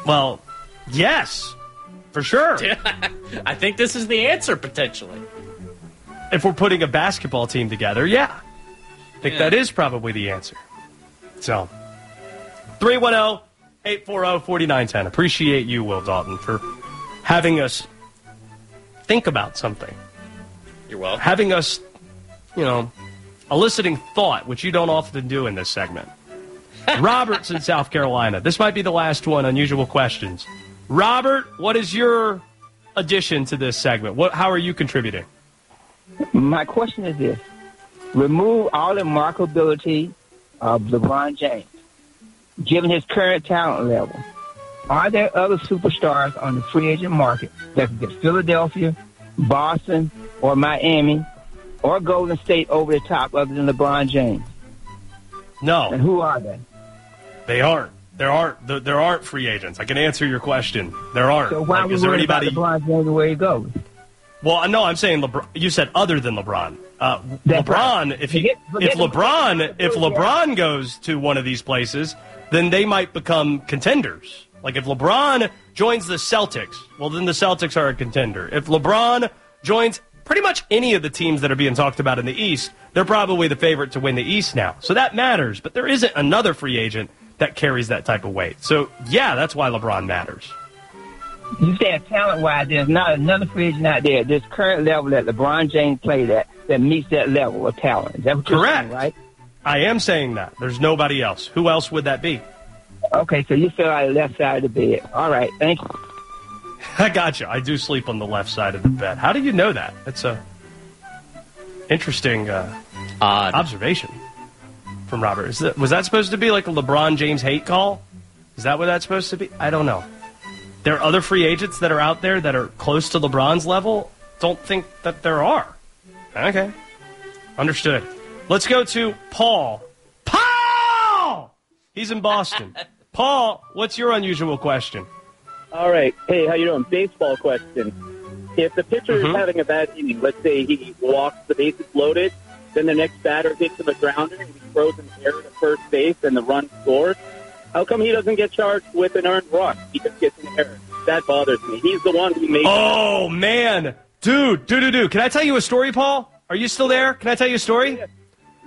Well, yes, for sure. I think this is the answer, potentially. If we're putting a basketball team together, yeah. I think that is probably the answer. So, 310-840-4910. Appreciate you, Will Dalton, for having us think about something. You're welcome. Having us, eliciting thought, which you don't often do in this segment. Robert's in South Carolina. This might be the last one, Unusual Questions. Robert, what is your addition to this segment? How are you contributing? My question is this. Remove all the marketability of LeBron James. Given his current talent level, are there other superstars on the free agent market that can get Philadelphia, Boston, or Miami, or Golden State over the top other than LeBron James? No. And who are they? They aren't. There aren't free agents. I can answer your question. There aren't. So why is there anybody? About LeBron James where he goes? Well, no, I'm saying LeBron. You said other than LeBron. LeBron, right. if LeBron goes to one of these places, then they might become contenders. Like if LeBron joins the Celtics, well, then the Celtics are a contender. If LeBron joins pretty much any of the teams that are being talked about in the East, they're probably the favorite to win the East now. So that matters. But there isn't another free agent that carries that type of weight. So, yeah, that's why LeBron matters. You said talent-wise, there's not another free agent out there at this current level that LeBron James played at that meets that level of talent. Is that what you're saying, right? I am saying that. There's nobody else. Who else would that be? Okay, so you feel like the left side of the bed. All right, thank you. I got you. I do sleep on the left side of the bed. How do you know that? That's a interesting observation from Robert. Was that supposed to be like a LeBron James hate call? Is that what that's supposed to be? I don't know. There are other free agents that are out there that are close to LeBron's level? Don't think that there are. Okay. Understood. Let's go to Paul. Paul! He's in Boston. Paul, what's your unusual question? All right. Hey, how you doing? Baseball question. If the pitcher is having a bad inning, let's say he walks the bases loaded, then the next batter hits him a grounder and he throws an error to first base and the run scores, how come he doesn't get charged with an earned run? He just gets an error. That bothers me. He's the one who made Oh, man. Dude. Can I tell you a story, Paul? Are you still there? Can I tell you a story? Yeah.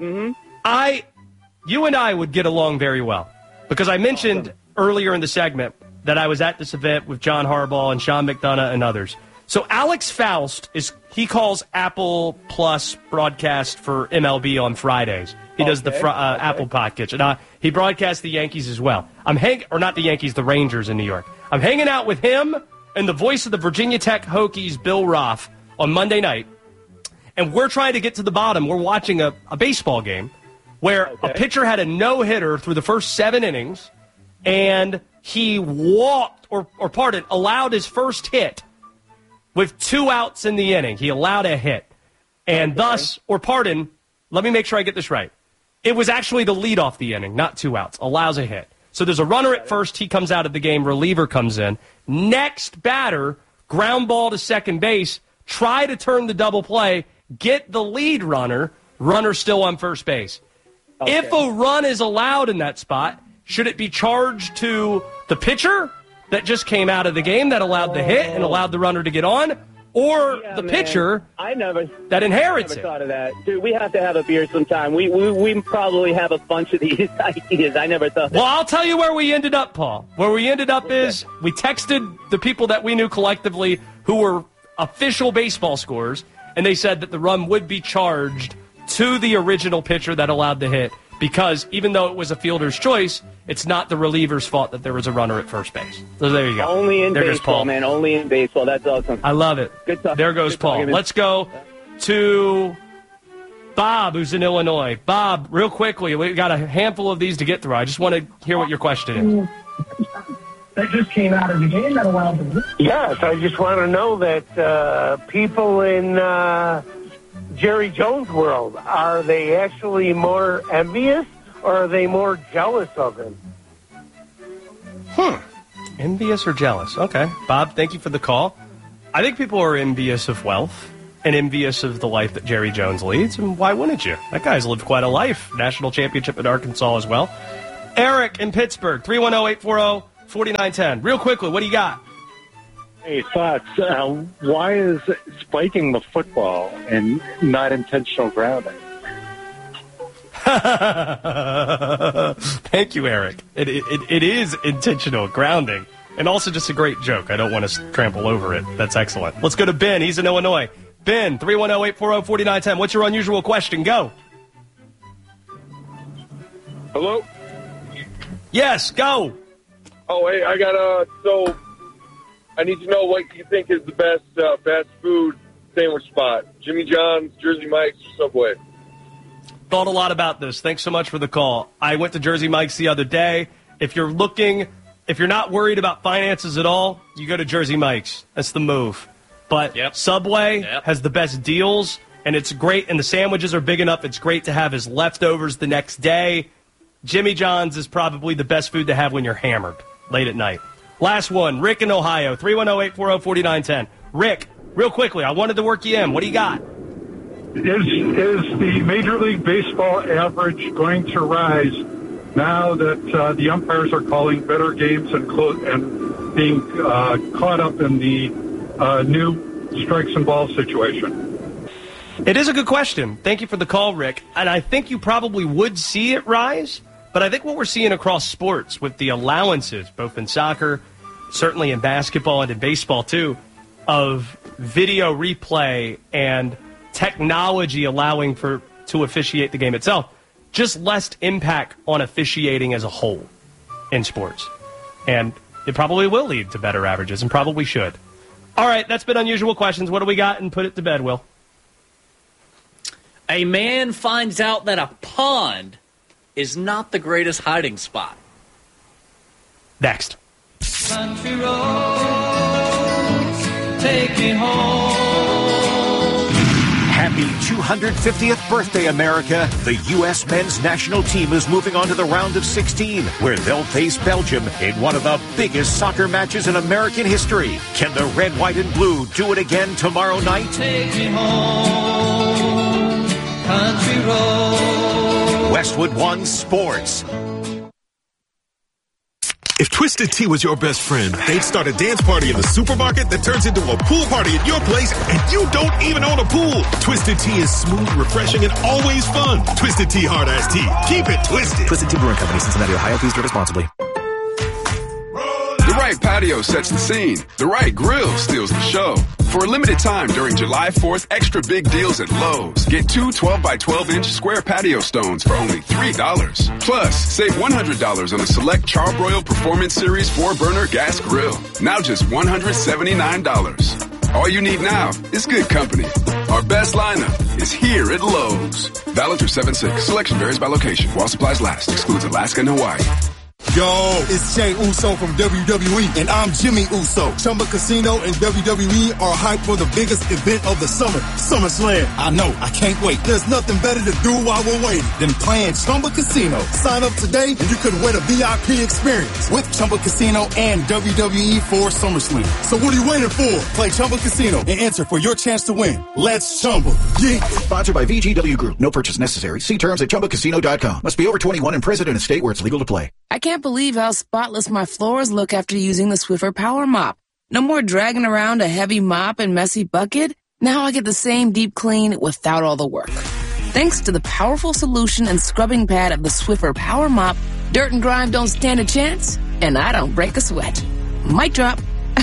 You and I would get along very well because I mentioned earlier in the segment that I was at this event with John Harbaugh and Sean McDonough and others. So Alex Faust he calls Apple Plus broadcast for MLB on Fridays. He does the Apple package. And he broadcasts the Yankees as well. Not the Yankees, the Rangers in New York. I'm hanging out with him and the voice of the Virginia Tech Hokies, Bill Roth, on Monday night. And we're trying to get to the bottom. We're watching a baseball game where a pitcher had a no-hitter through the first 7 innings, and he allowed his first hit with 2 outs in the inning. He allowed a hit. And let me make sure I get this right. It was actually the lead off the inning, not 2 outs. Allows a hit. So there's a runner at first. He comes out of the game. Reliever comes in. Next batter, ground ball to second base. Try to turn the double play. Get the lead runner still on first base. Okay. If a run is allowed in that spot, should it be charged to the pitcher that just came out of the game that allowed the hit and allowed the runner to get on, or the pitcher that inherits it? I never thought of that. Dude, we have to have a beer sometime. We probably have a bunch of these ideas. I never thought that. Well, I'll tell you where we ended up, Paul. Where we ended up is we texted the people that we knew collectively who were official baseball scorers, and they said that the run would be charged to the original pitcher that allowed the hit because even though it was a fielder's choice, it's not the reliever's fault that there was a runner at first base. So there you go. Only in baseball, man. Only in baseball. That's awesome. I love it. Good talk. There goes Paul. Let's go to Bob, who's in Illinois. Bob, real quickly, we got a handful of these to get through. I just want to hear what your question is. That just came out of the game that allowed them. Yes, I just want to know that people in Jerry Jones' world, are they actually more envious or are they more jealous of him? Envious or jealous? Okay. Bob, thank you for the call. I think people are envious of wealth and envious of the life that Jerry Jones leads, and why wouldn't you? That guy's lived quite a life. National championship at Arkansas as well. Eric in Pittsburgh, 4910. Real quickly, what do you got? Hey, thoughts. Why is spiking the football and not intentional grounding? Thank you, Eric. It is intentional grounding. And also just a great joke. I don't want to trample over it. That's excellent. Let's go to Ben. He's in Illinois. Ben, 310-840-4910. What's your unusual question? Go. Hello? Yes, go. Oh, hey, I got so I need to know what you think is the best fast food sandwich spot. Jimmy John's, Jersey Mike's, or Subway? Thought a lot about this. Thanks so much for the call. I went to Jersey Mike's the other day. If you're not worried about finances at all, you go to Jersey Mike's. That's the move. But Subway has the best deals, and it's great, and the sandwiches are big enough. It's great to have as leftovers the next day. Jimmy John's is probably the best food to have when you're hammered late at night. Last one, Rick in Ohio, 310-840-4910. Rick, real quickly, I wanted to work you in. What do you got? Is the Major League Baseball average going to rise now that the umpires are calling better games and being caught up in the new strikes and balls situation? It is a good question. Thank you for the call, Rick. And I think you probably would see it rise, but I think what we're seeing across sports with the allowances, both in soccer, certainly in basketball and in baseball too, of video replay and technology allowing to officiate the game itself, just less impact on officiating as a whole in sports. And it probably will lead to better averages and probably should. All right, that's been Unusual Questions. What do we got? And put it to bed, Will. A man finds out that a pond is not the greatest hiding spot. Next. Country roads, take me home. Happy 250th birthday, America. The U.S. men's national team is moving on to the round of 16, where they'll face Belgium in one of the biggest soccer matches in American history. Can the red, white, and blue do it again tomorrow night? Take me home, country road. Westwood One Sports. If Twisted Tea was your best friend, they'd start a dance party in the supermarket that turns into a pool party at your place, and you don't even own a pool. Twisted Tea is smooth, refreshing, and always fun. Twisted Tea Hard Iced Tea. Keep it twisted. Twisted Tea Brewing Company, Cincinnati, Ohio. Please drink responsibly. The right patio sets the scene. The right grill steals the show. For a limited time during July 4th, extra big deals at Lowe's. Get two 12-by-12-inch square patio stones for only $3. Plus, save $100 on a select Charbroil Performance Series 4-burner gas grill. Now just $179. All you need now is good company. Our best lineup is here at Lowe's. Valid through 7/6. Selection varies by location. While supplies last. Excludes Alaska and Hawaii. Yo, it's Jey Uso from WWE, and I'm Jimmy Uso. Chumba Casino and WWE are hyped for the biggest event of the summer, SummerSlam. I know, I can't wait. There's nothing better to do while we're waiting than playing Chumba Casino. Sign up today and you could win a VIP experience with Chumba Casino and WWE for SummerSlam. So what are you waiting for? Play Chumba Casino and enter for your chance to win. Let's Chumba. Yeah. Sponsored by VGW Group. No purchase necessary. See terms at ChumbaCasino.com. Must be over 21 and present in a state where it's legal to play. I can't believe how spotless my floors look after using the Swiffer Power Mop. No more dragging around a heavy mop and messy bucket. Now I get the same deep clean without all the work. Thanks to the powerful solution and scrubbing pad of the Swiffer Power Mop, dirt and grime don't stand a chance, and I don't break a sweat. Mic drop.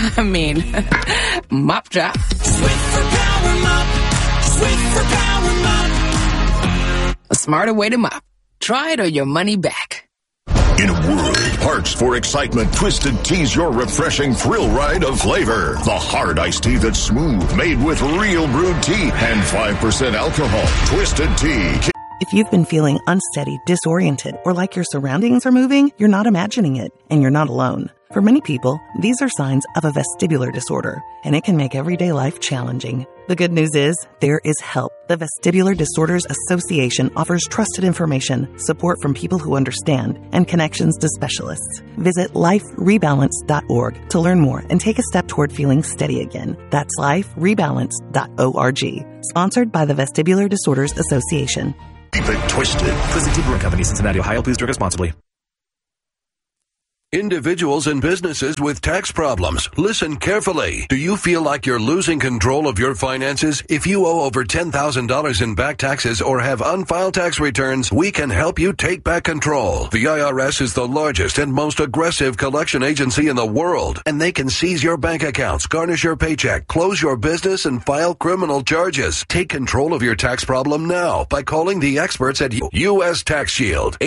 Mop drop. Swiffer Power Mop. Swiffer Power Mop. A smarter way to mop. Try it or your money back. In a world parched for excitement, Twisted Tea's your refreshing thrill ride of flavor. The hard iced tea that's smooth, made with real brewed tea and 5% alcohol. Twisted Tea. If you've been feeling unsteady, disoriented, or like your surroundings are moving, you're not imagining it, and you're not alone. For many people, these are signs of a vestibular disorder, and it can make everyday life challenging. The good news is, there is help. The Vestibular Disorders Association offers trusted information, support from people who understand, and connections to specialists. Visit liferebalance.org to learn more and take a step toward feeling steady again. That's liferebalance.org. Sponsored by the Vestibular Disorders Association. Keep it twisted. Twisted Tea Brewing Company, Cincinnati, Ohio. Please drink responsibly. Individuals and businesses with tax problems, listen carefully. Do you feel like you're losing control of your finances? If you owe over $10,000 in back taxes or have unfiled tax returns, we can help you take back control. The IRS is the largest and most aggressive collection agency in the world, and they can seize your bank accounts, garnish your paycheck, close your business, and file criminal charges. Take control of your tax problem now by calling the experts at U.S. Tax Shield,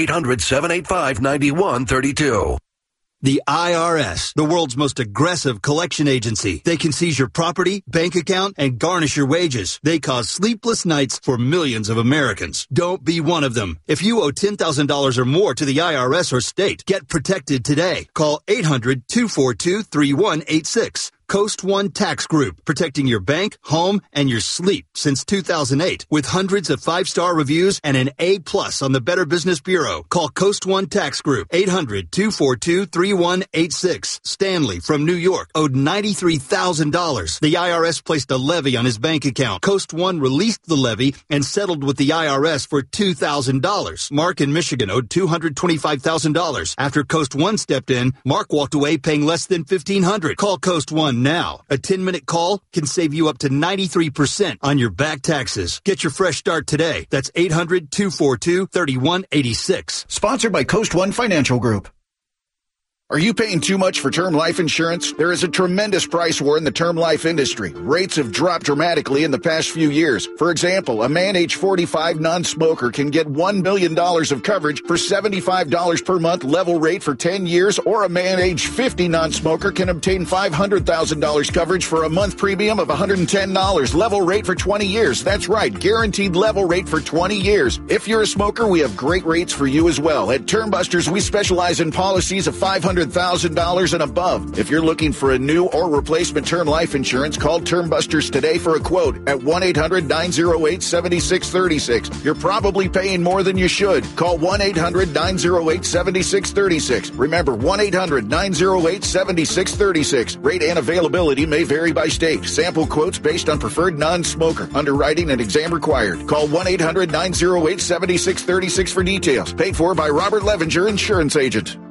800-785-9132. The IRS, the world's most aggressive collection agency. They can seize your property, bank account, and garnish your wages. They cause sleepless nights for millions of Americans. Don't be one of them. If you owe $10,000 or more to the IRS or state, get protected today. Call 800-242-3186. Coast One Tax Group, protecting your bank, home, and your sleep since 2008. With hundreds of 5-star reviews and an A+ on the Better Business Bureau. Call Coast One Tax Group, 800-242-3186. Stanley from New York owed $93,000. The IRS placed a levy on his bank account. Coast One released the levy and settled with the IRS for $2,000. Mark in Michigan owed $225,000. After Coast One stepped in, Mark walked away paying less than $1,500. Call Coast One now. A 10-minute call can save you up to 93% on your back taxes. Get your fresh start today. That's 800-242-3186. Sponsored by Coast One Financial Group. Are you paying too much for term life insurance? There is a tremendous price war in the term life industry. Rates have dropped dramatically in the past few years. For example, a man age 45 non-smoker can get $1 million of coverage for $75 per month level rate for 10 years, or a man age 50 non-smoker can obtain $500,000 coverage for a month premium of $110 level rate for 20 years. That's right, guaranteed level rate for 20 years. If you're a smoker, we have great rates for you as well. At Termbusters, we specialize in policies of $500,000 and above. If you're looking for a new or replacement term life insurance, call Termbusters today for a quote at 1-800-908-7636. You're probably paying more than you should. Call 1-800-908-7636. Remember, 1-800-908-7636. Rate and availability may vary by state. Sample quotes based on preferred non-smoker. Underwriting and exam required. Call 1-800-908-7636 for details. Paid for by Robert Levinger, Insurance Agent.